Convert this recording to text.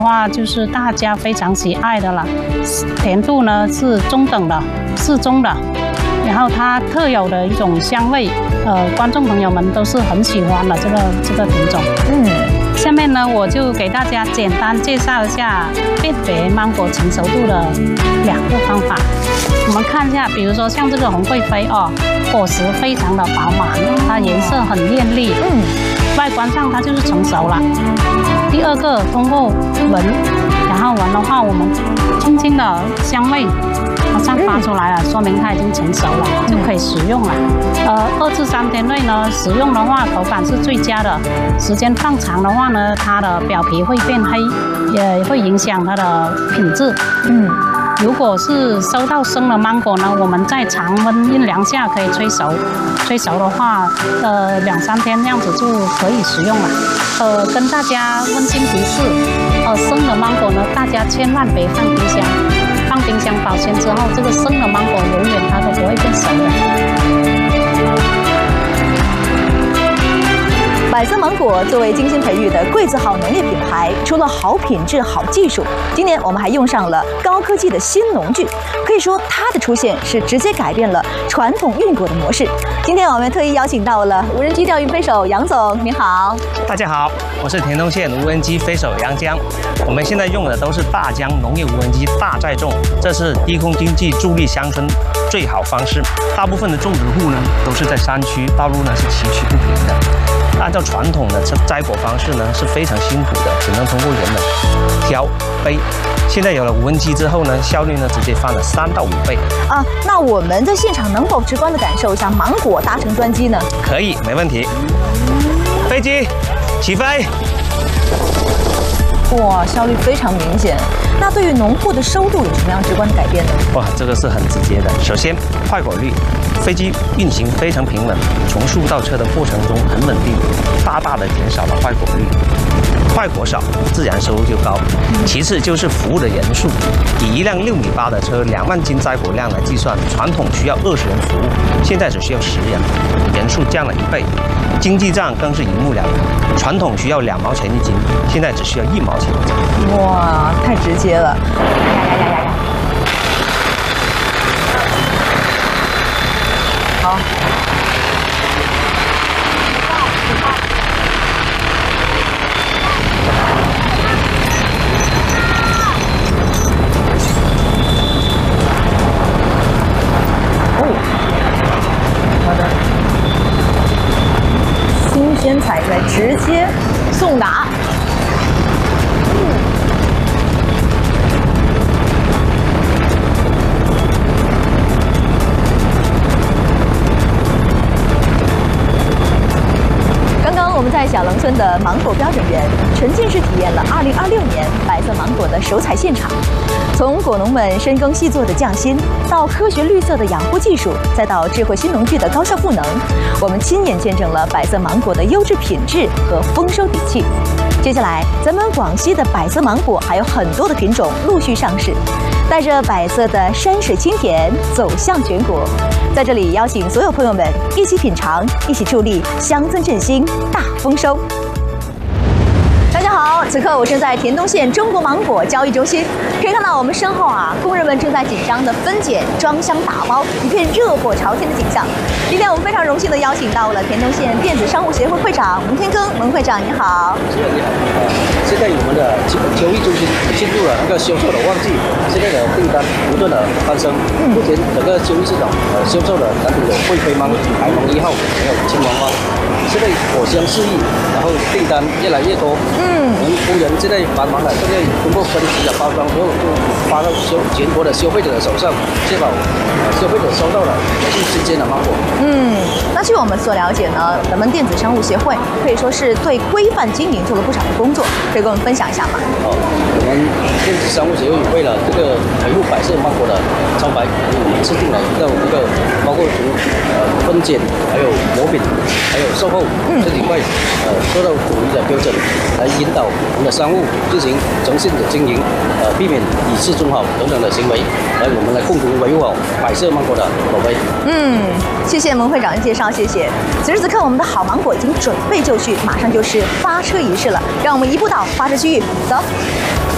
话就是大家非常喜爱的了，甜度呢是中等的、适中的，然后它特有的一种香味，观众朋友们都是很喜欢的这个品种。下面呢我就给大家简单介绍一下辨别芒果成熟度的2个方法。我们看一下，比如说像这个红贵妃哦，果实非常的饱满，它颜色很艳丽，外观上它就是成熟了。第2个，通过闻，然后闻的话，我们轻轻的香味马上发出来了，说明它已经成熟了，就可以食用了。2至3天内呢，食用的话口感是最佳的。时间放长的话呢，它的表皮会变黑，也会影响它的品质。如果是收到生的芒果呢，我们在常温1量下可以催熟。催熟的话，2、3天这样子就可以食用了。跟大家温馨提示，生的芒果呢，大家千万别放冰箱。放冰箱保鲜之后，这个生的芒果永远它都不会变熟的。 百色芒果作为精心培育的贵字号农业品牌，除了好品质、好技术，今年我们还用上了高科技的新农具。可以说，它的出现是直接改变了传统运果的模式。今天我们特意邀请到了无人机钓鱼飞手杨总，你好。 大家好，我是田东县无人机飞手杨江。我们现在用的都是大疆农业无人机大载重，这是低空经济助力乡村最好方式。大部分的种植户呢都是在山区，道路呢是崎岖不平的。按照传统的摘果方式呢是非常辛苦的，只能通过人们挑背。现在有了无人机之后呢，效率呢直接翻了3到5倍。 那我们在现场能否直观的感受一下芒果搭乘专机呢？ 可以，没问题。飞机起飞！ 哇，效率非常明显。那对于农户的收入有什么样直观的改变呢？ 哇，这个是很直接的。首先，坏果率，飞机运行非常平稳，从树到车的过程中很稳定，大大的减少了坏果率。坏果少，自然收入就高。其次就是服务的人数，以一辆6.8米的车2万斤摘果量来计算，传统需要20人服务，现在只需要10人，人数降了1倍。经济账更是一目了然，传统需要2毛钱1斤，现在只需要1毛钱1斤。 哇，太直接了！好。新鲜采摘，直接送达。我们在小棱村的芒果标准园，沉浸式体验了2026年百色芒果的手采现场。从果农们深耕细作的匠心，到科学绿色的养护技术，再到智慧新农具的高效赋能，我们亲眼见证了百色芒果的优质品质和丰收底气。接下来，咱们广西的百色芒果还有很多的品种陆续上市，带着百色的山水清甜走向全国。在这里邀请所有朋友们一起品尝，一起助力乡村振兴大丰收。大家好，此刻我正在田东县中国芒果交易中心，可以看到我们身后工人们正在紧张的分拣、装箱、打包，一片热火朝天的景象。今天我们非常荣幸的邀请到了田东县电子商务协会会长蒙天庚，蒙会长你好。 是你好。现在我们的交易中心进入了那个销售的旺季，现在的订单不断的攀升。目前整个交易市场销售的产品有贵妃芒、白芒1号，还有青芒芒。现在果香四溢，然后订单越来越多。我们工人现在繁忙的，现在通过分级的包装之后，就发到全国的消费者的手上，确保消费者收到了最新鲜的芒果。 那据我们所了解呢，咱们电子商务协会可以说是对规范经营做了不少的工作，可以跟我们分享一下吗？ 我们电子商务协会为了这个维护百色芒果的招牌，我们制定了一个包括从分拣，还有磨饼，还有售后这几块做到统一的标准，来引导我们的商务进行诚信的经营，避免以次充好等等的行为，来我们来共同维护好百色芒果的口碑。 谢谢蒙会长的介绍，谢谢。此时此刻，我们的好芒果已经准备就绪，马上就是发车仪式了，让我们移步到发车区域，走。